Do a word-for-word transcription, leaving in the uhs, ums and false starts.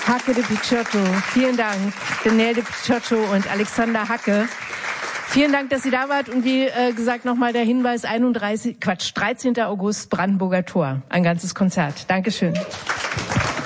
Hacke de Picciotto. Vielen Dank, Danelle de Picciotto und Alexander Hacke. Vielen Dank, dass Sie da wart. Und wie äh, gesagt, nochmal der Hinweis, einunddreißig, Quatsch, dreizehnter August, Brandenburger Tor. Ein ganzes Konzert. Dankeschön.